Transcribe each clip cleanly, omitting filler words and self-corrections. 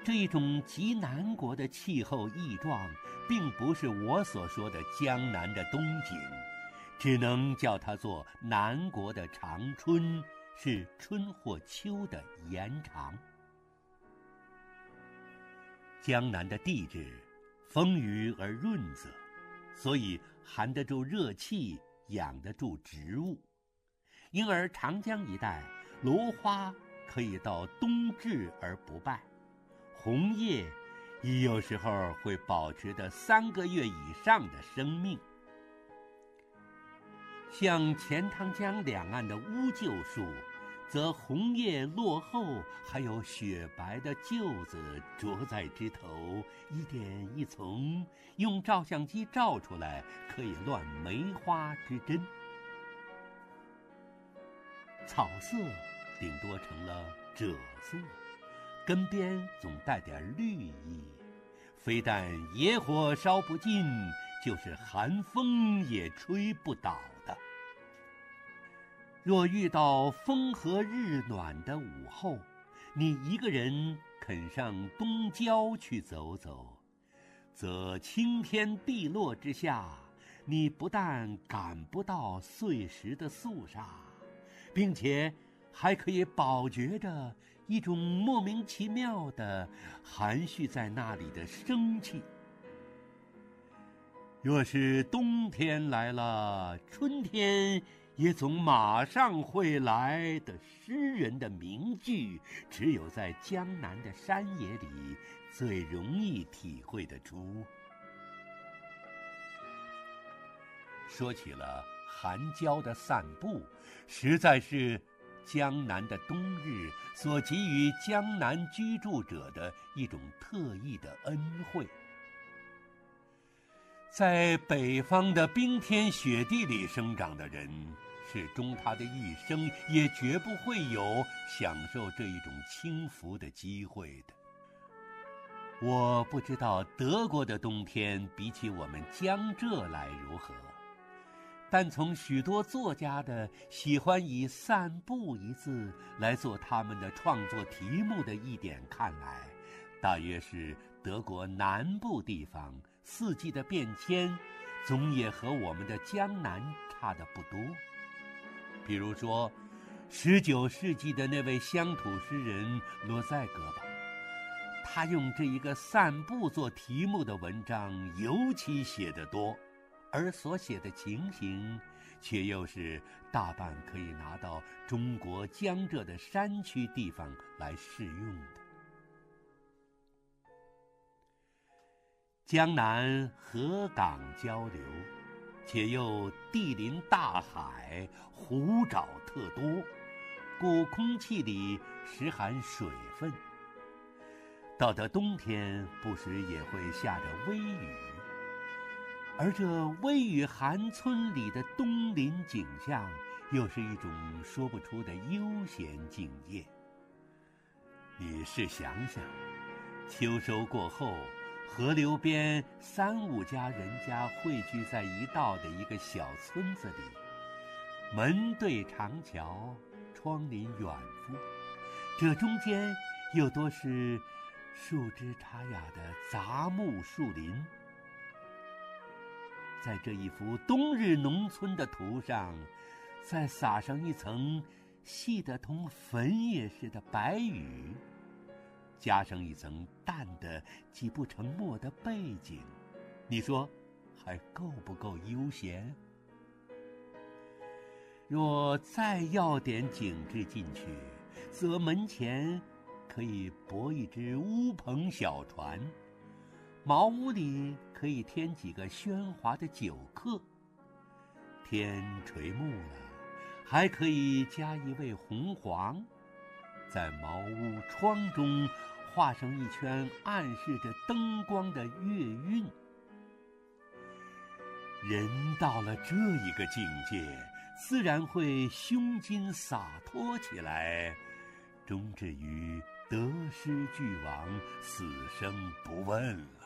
这一种极南国的气候异状，并不是我所说的江南的冬景，只能叫它做南国的长春，是春或秋的延长。江南的地质丰腴而润泽，所以含得住热气，养得住植物，因而长江一带芦花可以到冬至而不败，红叶亦有时候会保持着3个月以上的生命。像钱塘江两岸的乌桕树，则红叶落后，还有雪白的桕子着在枝头，一点一丛，用照相机照出来，可以乱梅花之真。草色顶多成了赭色，根边总带点绿意，非但野火烧不尽，就是寒风也吹不倒的。若遇到风和日暖的午后，你一个人肯上东郊去走走，则青天碧落之下，你不但感不到碎石的肃杀，并且还可以饱觉着一种莫名其妙的含蓄在那里的生气。若是冬天来了，春天也总马上会来的诗人的名句，只有在江南的山野里最容易体会得出。说起了寒郊的散步，实在是江南的冬日所给予江南居住者的一种特异的恩惠。在北方的冰天雪地里生长的人，是终他的一生也绝不会有享受这一种轻浮的机会的。我不知道德国的冬天比起我们江浙来如何，但从许多作家的喜欢以散步一字来做他们的创作题目的一点看来，大约是德国南部地方四季的变迁总也和我们的江南差得不多。比如说19世纪的那位乡土诗人罗塞格吧，他用这一个散步做题目的文章尤其写得多，而所写的情形却又是大半可以拿到中国江浙的山区地方来适用的。江南河港交流，且又地临大海，湖沼特多，故空气里时含水分。到了冬天，不时也会下着微雨，而这微雨寒村里的冬林景象，又是一种说不出的悠闲境界。你试想想，秋收过后，河流边3、5家人家汇聚在一道的一个小村子里，门对长桥，窗临远夫，这中间又多是树枝插雅的杂木树林。在这一幅冬日农村的图上，再撒上一层细得同粉也似的白雨，加上一层淡的几不成墨的背景，你说还够不够悠闲？若再要点景致进去，则门前可以泊一只乌篷小船，茅屋里可以添几个喧哗的酒客，天垂暮了，还可以加一位红黄，在茅屋窗中画上一圈暗示着灯光的月晕。人到了这一个境界，自然会胸襟洒脱起来，终至于得失俱往，死生不问了。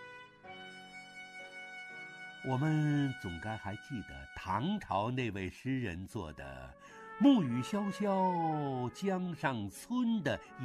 我们总该还记得唐朝那位诗人做的“暮雨潇潇江上春”的